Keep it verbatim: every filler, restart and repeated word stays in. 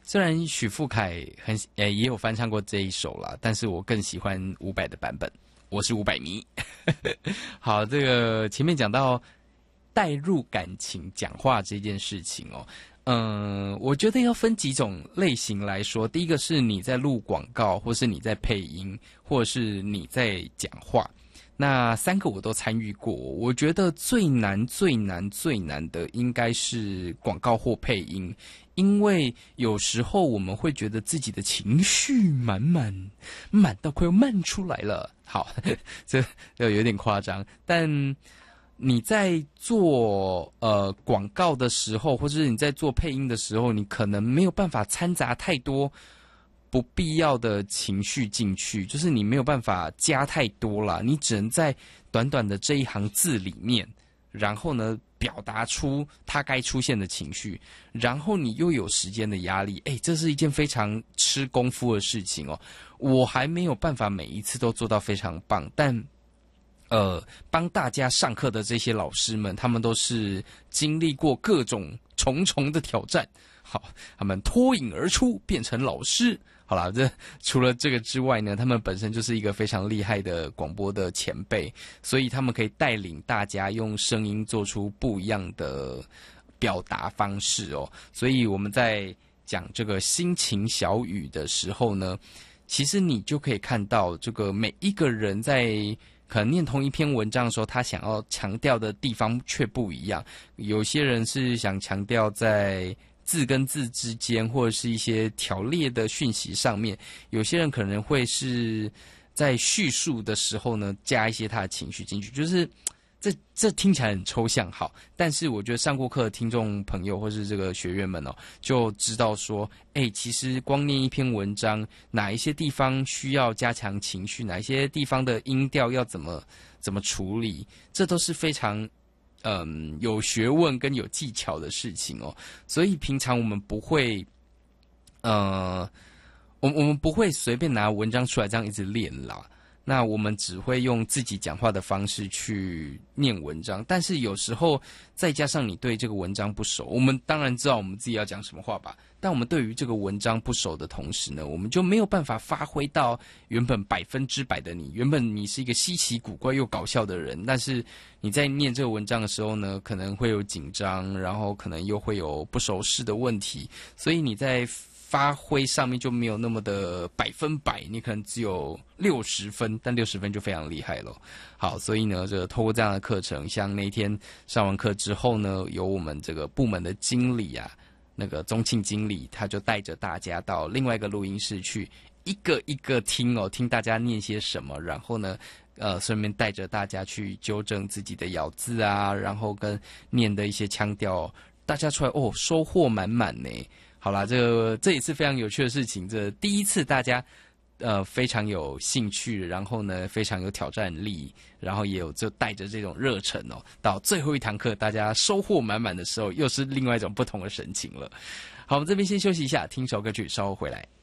虽然许富凯很呃也有翻唱过这一首啦，但是我更喜欢伍佰的版本。我是伍佰迷。好，这个前面讲到带入感情讲话这件事情哦，嗯，我觉得要分几种类型来说。第一个是你在录广告，或是你在配音，或者是你在讲话。那三个我都参与过，我觉得最难、最难、最难的应该是广告或配音，因为有时候我们会觉得自己的情绪满满，满到快要漫出来了。好，这这有点夸张，但你在做呃广告的时候，或者是你在做配音的时候，你可能没有办法掺杂太多不必要的情绪进去，就是你没有办法加太多啦，你只能在短短的这一行字里面，然后呢表达出它该出现的情绪，然后你又有时间的压力，哎，这是一件非常吃功夫的事情哦。我还没有办法每一次都做到非常棒，但呃，帮大家上课的这些老师们，他们都是经历过各种重重的挑战，好，他们脱颖而出变成老师。好啦，这除了这个之外呢，他们本身就是一个非常厉害的广播的前辈，所以他们可以带领大家用声音做出不一样的表达方式哦。所以我们在讲这个心情小语的时候呢，其实你就可以看到这个每一个人在可能念同一篇文章的时候，他想要强调的地方却不一样。有些人是想强调在字跟字之间，或者是一些条列的讯息上面，有些人可能会是在叙述的时候呢，加一些他的情绪进去，就是这这听起来很抽象，好，但是我觉得上过课的听众朋友或是这个学员们哦，就知道说，哎，其实光念一篇文章，哪一些地方需要加强情绪，哪一些地方的音调要怎么怎么处理，这都是非常嗯，有学问跟有技巧的事情哦，所以平常我们不会，呃，我我们不会随便拿文章出来这样一直练啦。那我们只会用自己讲话的方式去念文章，但是有时候再加上你对这个文章不熟，我们当然知道我们自己要讲什么话吧，但我们对于这个文章不熟的同时呢，我们就没有办法发挥到原本百分之百的你。原本你是一个稀奇古怪又搞笑的人，但是你在念这个文章的时候呢，可能会有紧张，然后可能又会有不熟识的问题，所以你在发挥上面就没有那么的百分百，你可能只有六十分，但六十分就非常厉害了。好，所以呢，这个透过这样的课程，像那天上完课之后呢，有我们这个部门的经理啊，那个宗庆经理，他就带着大家到另外一个录音室去，一个一个听哦，听大家念些什么，然后呢，呃，顺便带着大家去纠正自己的咬字啊，然后跟念的一些腔调，大家出来哦，收获满满呢。好啦，这个这也是非常有趣的事情。这第一次大家呃非常有兴趣，然后呢非常有挑战力，然后也有就带着这种热忱哦，到最后一堂课大家收获满满的时候，又是另外一种不同的神情了。好，我们这边先休息一下，听首歌曲，稍后回来。